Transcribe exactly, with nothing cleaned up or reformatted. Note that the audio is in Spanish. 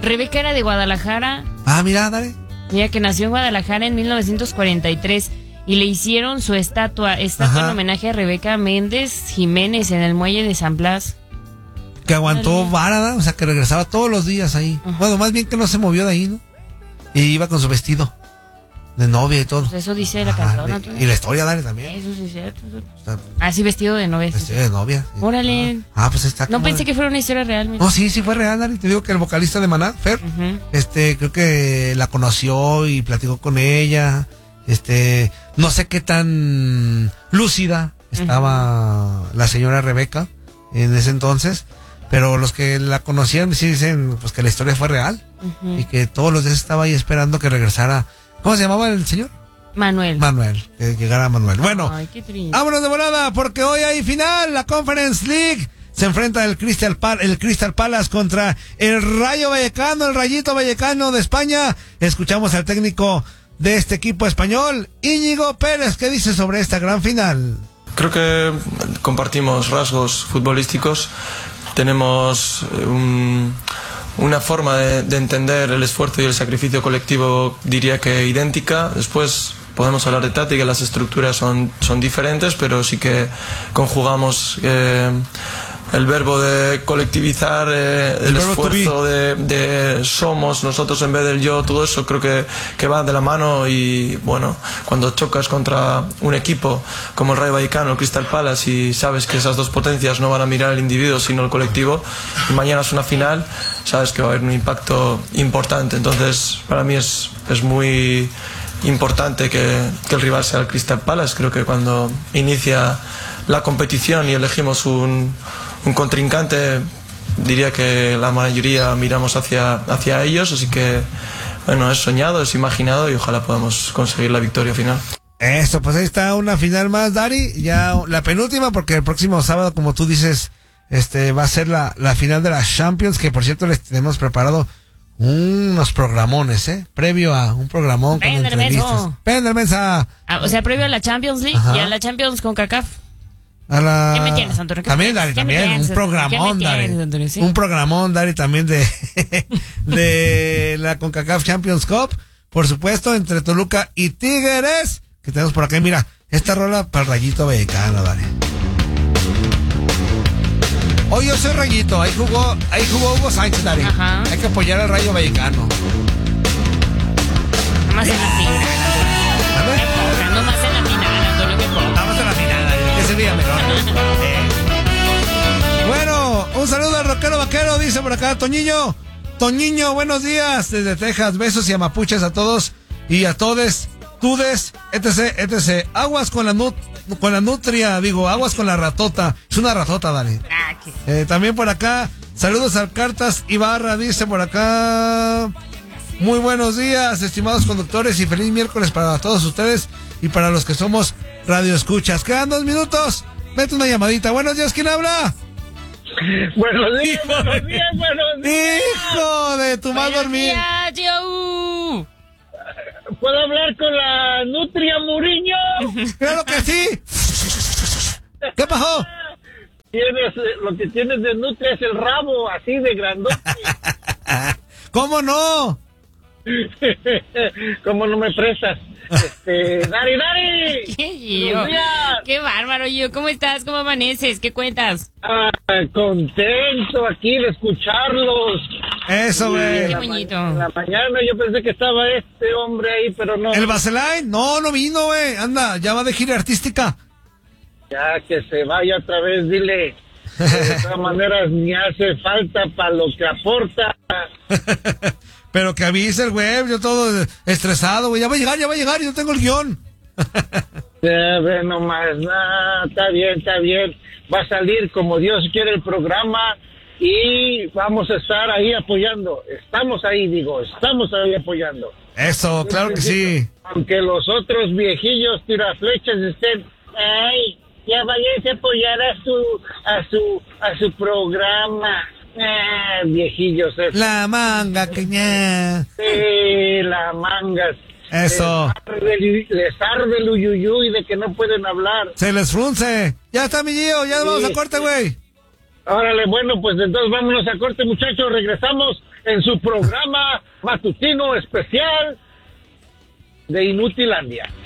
Rebeca era de Guadalajara. Ah, mira, dale. Mira, que nació en Guadalajara en mil novecientos cuarenta y tres y le hicieron su estatua, estatua Ajá. en homenaje a Rebeca Méndez Jiménez en el muelle de San Blas. Que aguantó vara, o sea, que regresaba todos los días ahí. Ajá. Bueno, más bien que no se movió de ahí, ¿no? Y iba con su vestido de novia y todo. Pues eso dice la Ajá, canción, y- Antonio. Y la historia, dale, también. Eso sí es cierto. O sea, Así vestido de novia. sí. vestido de novia. Sí. Órale. Ah, pues está No como pensé de- que fuera una historia real. mira. No, sí, sí fue real, Dani. Te digo que el vocalista de Maná, Fer, Ujú. este, creo que la conoció y platicó con ella. Este, no sé qué tan lúcida estaba la señora Rebeca en ese entonces, pero los que la conocían sí dicen pues que la historia fue real Ujú. y que todos los días estaba ahí esperando que regresara. ¿Cómo se llamaba el señor? Manuel. Manuel, que llegara Manuel. Bueno, Ay, qué triste. vámonos de volada porque hoy hay final, la Conference League. Se enfrenta el Crystal, Pal- el Crystal Palace contra el Rayo Vallecano, el Rayito Vallecano de España. Escuchamos al técnico de este equipo español, Íñigo Pérez, ¿qué dice sobre esta gran final? Creo que compartimos rasgos futbolísticos, tenemos un, una forma de, de entender el esfuerzo y el sacrificio colectivo, diría que idéntica. Después podemos hablar de táctica, las estructuras son, son diferentes, pero sí que conjugamos eh, el verbo de colectivizar, eh, el, El verbo to esfuerzo de, de somos nosotros en vez del yo, todo eso creo que, que va de la mano. Y bueno, cuando chocas contra un equipo como el Rayo Vallecano, el Crystal Palace, y sabes que esas dos potencias no van a mirar al individuo sino al colectivo, y mañana es una final, sabes que va a haber un impacto importante. Entonces para mí es, es muy importante que, que el rival sea el Crystal Palace. Creo que cuando inicia la competición y elegimos un, un contrincante, diría que la mayoría miramos hacia, hacia ellos, así que bueno, es soñado, es imaginado y ojalá podamos conseguir la victoria final. Eso, pues ahí está una final más, Dari, ya la penúltima, porque el próximo sábado, como tú dices, este va a ser la, la final de la Champions, que por cierto les tenemos preparado unos programones, ¿eh? Previo a un programón con Péndale, entrevistas. menso. Péndale, mensa. Ah, o sea, previo a la Champions League Ajá. y a la Champions con CACAF. A la... ¿Qué me tienes, Antonio? ¿Qué También, me Dari, tienes? ¿Qué me también. tienes, Un programón, ¿Qué me Dari. tienes, Antonio? ¿Sí? Un programón, Dari, también de, de la CONCACAF Champions Cup. Por supuesto, entre Toluca y Tigres. Que tenemos por acá. Y mira, esta rola para el Rayito Vallecano, Dari. Hoy yo soy Rayito. Ahí jugó, ahí jugó Hugo Sánchez, Dari. Ajá. Hay que apoyar al Rayo Vallecano. Nomás en la final, Antonio. ¿Vale? Qué poca, nomás en la final, Antonio, qué poca. Vamos a la final, Dari. Que se veía mejor. Eh. Bueno, un saludo al rockero vaquero, dice por acá Toñiño. Toñiño, buenos días desde Texas. Besos y amapuches a todos y a todes, tudes, etc, etc. Aguas con la nut, con la nutria, digo, aguas con la ratota. Es una ratota, Dani. Ah, qué- Eh, también por acá, saludos al Cartas Ibarra, dice por acá. Muy buenos días, estimados conductores, y feliz miércoles para todos ustedes y para los que somos radioescuchas. Quedan dos minutos. Mete una llamadita. Buenos días, ¿quién habla? Buenos días, Hijo de- buenos días, buenos días. Hijo de tu mal Buenos dormir. días, Joe. ¿Puedo hablar con la Nutria Muriño? Claro que sí. ¿Qué pasó? Tienes, eh, lo que tienes de Nutria es el rabo, así de grandote. ¿Cómo no? ¿Cómo no me prestas? Este, Dari, Dari. ¿Qué, Gio? Buenos días. Qué bárbaro, Gio. ¿Cómo estás? ¿Cómo amaneces? ¿Qué cuentas? Ah, contento aquí de escucharlos. Eso, Y güey. en la Moñito. ma- en la mañana yo pensé que estaba este hombre ahí, pero no. ¿El Vaseline? No, no vino, güey. Anda, ya va de gira artística. Ya que se vaya otra vez, dile. De todas maneras, ni hace falta para lo que aporta. Pero que avise el güey, yo todo estresado, güey. Ya va a llegar, ya va a llegar, yo tengo el guión. Ya ve nomás, nah, está bien, está bien. Va a salir como Dios quiere el programa y vamos a estar ahí apoyando. Estamos ahí, digo, estamos ahí apoyando. Eso, claro que sí. Aunque los otros viejillos tiraflechas estén, ay, ya váyanse a apoyar a su, a su, a su programa. Ah, viejillos, eh. La manga, que ña. Sí, la mangas. Eso. Les arde, les arde el uyuyuy de que no pueden hablar. Se les frunce. Ya está, mi Gio, ya vamos a corte, güey. Órale, bueno, pues entonces vámonos a corte, muchachos. Regresamos en su programa matutino especial de Inutilandia.